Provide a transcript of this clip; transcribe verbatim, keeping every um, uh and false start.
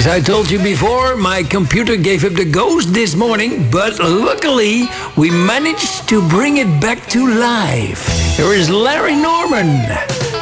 As I told you before, my computer gave up the ghost this morning, but luckily we managed to bring it back to life. Here is Larry Norman.